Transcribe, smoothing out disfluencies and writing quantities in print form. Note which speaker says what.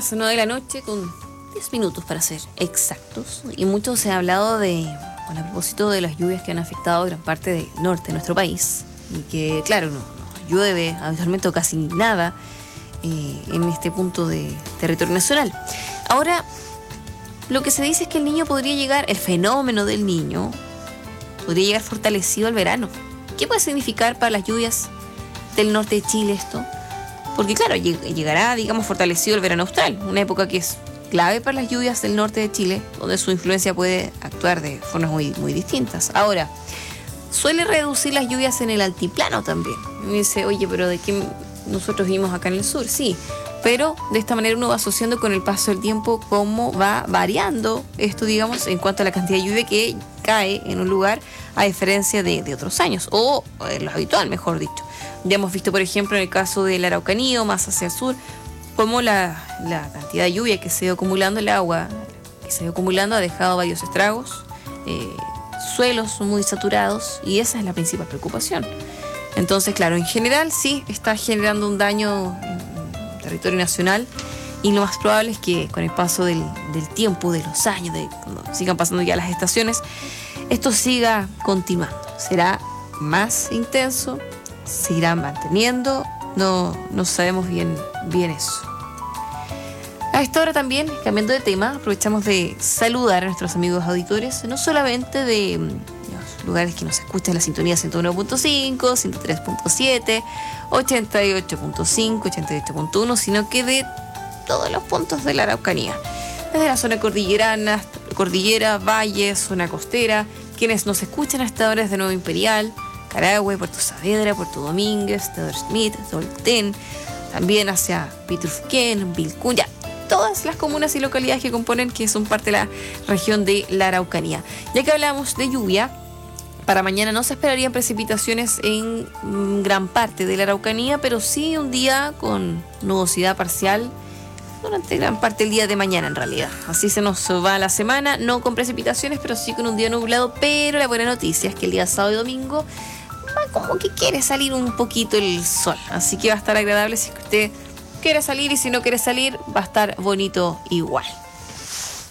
Speaker 1: las 9 de la noche con 10 minutos para ser exactos. Y mucho se ha hablado a propósito de las lluvias que han afectado gran parte del norte de nuestro país. Y que, claro, no llueve habitualmente o casi nada en este punto de territorio nacional. Ahora, lo que se dice es que el fenómeno del niño podría llegar fortalecido al verano. ¿Qué puede significar para las lluvias del norte de Chile esto? Porque claro, llegará, fortalecido el verano austral, una época que es clave para las lluvias del norte de Chile, donde su influencia puede actuar de formas muy, muy distintas. Ahora, suele reducir las lluvias en el altiplano también. Me dice, oye, pero ¿de qué nosotros vivimos acá en el sur? Sí, pero de esta manera uno va asociando con el paso del tiempo cómo va variando esto, en cuanto a la cantidad de lluvia que cae en un lugar a diferencia de otros años, o lo habitual, mejor dicho. Ya hemos visto, por ejemplo, en el caso de la Araucanía o más hacia el sur, cómo la cantidad de lluvia que se ha ido acumulando, el agua que se ha ido acumulando ha dejado varios estragos, suelos muy saturados, y esa es la principal preocupación. Entonces, claro, en general sí está generando un daño en territorio nacional, y lo más probable es que con el paso del tiempo, de los años, cuando sigan pasando ya las estaciones, esto siga continuando. Será más intenso, se irá manteniendo, no sabemos bien eso. A esta hora también, cambiando de tema, aprovechamos de saludar a nuestros amigos auditores, no solamente de los lugares que nos escuchan en la sintonía 101.5, 103.7, 88.5, 88.1, sino que de todos los puntos de la Araucanía, desde la zona cordillera, valles, zona costera, quienes nos escuchan hasta ahora desde Nuevo Imperial, Carahue, Puerto Saavedra, Puerto Domínguez, Theodore Smith, Tolten, también hacia Pitrufquén, Vilcún, todas las comunas y localidades que son parte de la región de la Araucanía. Ya que hablamos de lluvia, para mañana no se esperarían precipitaciones en gran parte de la Araucanía, pero sí un día con nubosidad parcial durante gran parte del día de mañana, en realidad. Así se nos va la semana, no con precipitaciones, pero sí con un día nublado. Pero la buena noticia es que el día sábado y domingo va como que quiere salir un poquito el sol, así que va a estar agradable si es que usted quiere salir, y si no quiere salir va a estar bonito igual.